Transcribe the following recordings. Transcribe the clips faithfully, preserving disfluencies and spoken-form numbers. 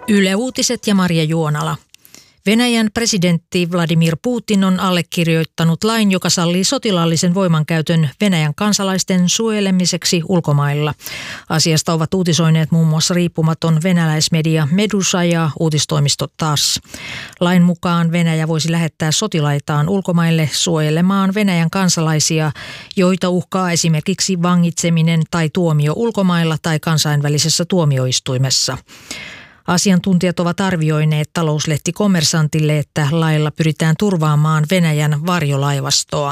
Yle Uutiset ja Marja Juonala. Venäjän presidentti Vladimir Putin on allekirjoittanut lain, joka sallii sotilaallisen voimankäytön Venäjän kansalaisten suojelemiseksi ulkomailla. Asiasta ovat uutisoineet muun muassa riippumaton venäläismedia Medusa ja uutistoimisto T A S S. Lain mukaan Venäjä voisi lähettää sotilaitaan ulkomaille suojelemaan Venäjän kansalaisia, joita uhkaa esimerkiksi vangitseminen tai tuomio ulkomailla tai kansainvälisessä tuomioistuimessa. Asiantuntijat ovat arvioineet talouslehti Kommersantille, että lailla pyritään turvaamaan Venäjän varjolaivastoa.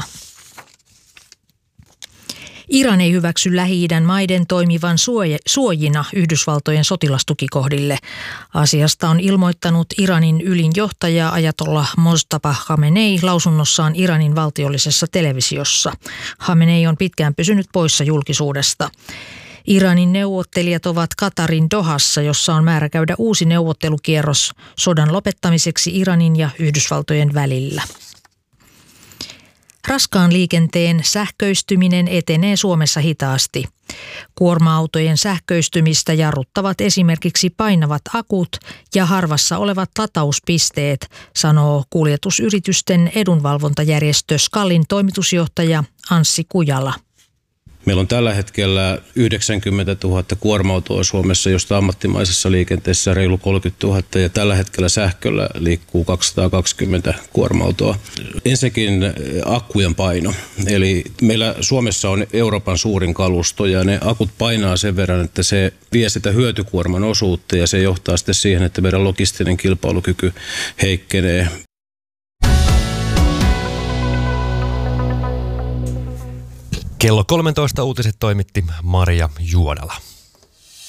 Iran ei hyväksy Lähi-idän maiden toimivan suojina Yhdysvaltojen sotilastukikohdille. Asiasta on ilmoittanut Iranin ylin johtaja Ajatollah Mojtaba Khamenei lausunnossaan Iranin valtiollisessa televisiossa. Khamenei on pitkään pysynyt poissa julkisuudesta. Iranin neuvottelijat ovat Katarin Dohassa, jossa on määrä käydä uusi neuvottelukierros sodan lopettamiseksi Iranin ja Yhdysvaltojen välillä. Raskaan liikenteen sähköistyminen etenee Suomessa hitaasti. Kuorma-autojen sähköistymistä jarruttavat esimerkiksi painavat akut ja harvassa olevat latauspisteet, sanoo kuljetusyritysten edunvalvontajärjestö SKALin toimitusjohtaja Anssi Kujala. Meillä on tällä hetkellä yhdeksänkymmentätuhatta kuorma-autoa Suomessa, josta ammattimaisessa liikenteessä reilu kolmekymmentätuhatta ja tällä hetkellä sähköllä liikkuu kaksisataakaksikymmentä kuorma-autoa. Ensinnäkin akkujen paino. Eli meillä Suomessa on Euroopan suurin kalusto ja ne akut painaa sen verran, että se vie sitä hyötykuorman osuutta ja se johtaa sitten siihen, että meidän logistinen kilpailukyky heikkenee. Kello kolmetoista uutiset toimitti Marja Juonala.